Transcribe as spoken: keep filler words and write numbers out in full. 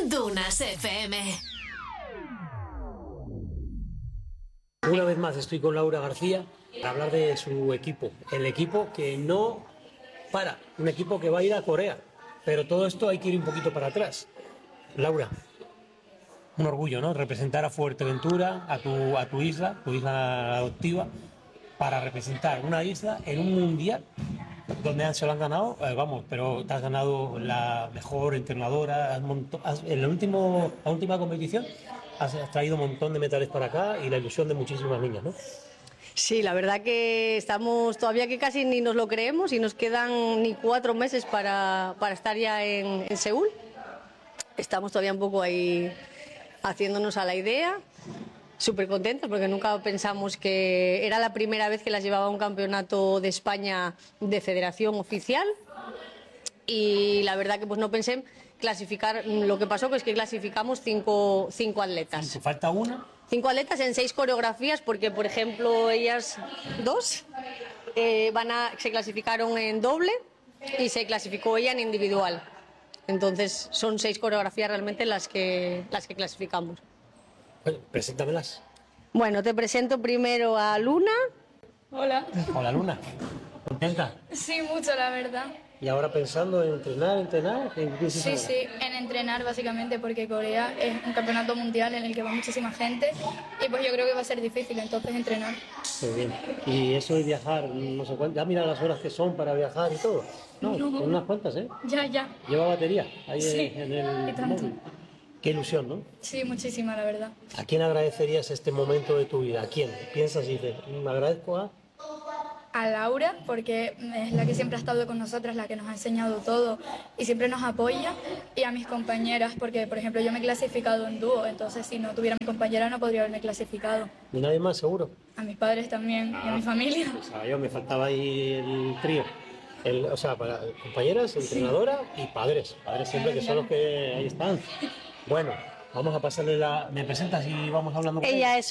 Dunas F M. Una vez más estoy con Laura García para hablar de su equipo, el equipo que no para, un equipo que va a ir a Corea, pero todo esto hay que ir un poquito para atrás. Laura, un orgullo, ¿no? Representar a Fuerteventura, a tu, a tu isla, tu isla adoptiva, para representar una isla en un mundial donde se lo han ganado, eh, vamos, pero te has ganado la mejor entrenadora, has monto, has, en la, último, la última competición has, has traído un montón de metales para acá y la ilusión de muchísimas niñas, ¿no? Sí, la verdad que estamos todavía que casi ni nos lo creemos y nos quedan ni cuatro meses para, para estar ya en, en Seúl. Estamos todavía un poco ahí haciéndonos a la idea. Súper contentos porque nunca pensamos que era la primera vez que las llevaba a un campeonato de España de federación oficial y la verdad que pues no pensé clasificar. Lo que pasó que es que clasificamos cinco, cinco atletas. ¿Te falta una? Cinco atletas en seis coreografías porque, por ejemplo, ellas dos eh, van a, se clasificaron en doble y se clasificó ella en individual. Entonces son seis coreografías realmente las que, las que clasificamos. Bueno, preséntamelas. Bueno, te presento primero a Luna. Hola. Hola, Luna. ¿Contenta? Sí, mucho, la verdad. ¿Y ahora pensando en entrenar, entrenar? ¿En qué Sí, sí, en entrenar básicamente porque Corea es un campeonato mundial en el que va muchísima gente y pues yo creo que va a ser difícil, entonces entrenar. Muy bien. ¿Y eso de viajar, no sé cuánto, ya mira las horas que son para viajar y todo? No, No. con unas cuantas, ¿eh? Ya, ya. Lleva batería ahí Sí, en el y tanto. móvil. Qué ilusión, ¿no? Sí, muchísima, la verdad. ¿A quién agradecerías este momento de tu vida? ¿A quién? Piensas y dices, me agradezco a... A Laura, porque es la que siempre ha estado con nosotras, la que nos ha enseñado todo y siempre nos apoya, y a mis compañeras, porque por ejemplo yo me he clasificado en dúo, entonces si no tuviera a mi compañera no podría haberme clasificado. ¿Y nadie más, seguro? A mis padres también y a mi familia. O sea, yo me faltaba ahí el trío. El, o sea, para compañeras, entrenadora y padres. Padres siempre que son los que ahí están. Bueno, vamos a pasarle la... ¿Me presentas y vamos hablando con Ella ella? es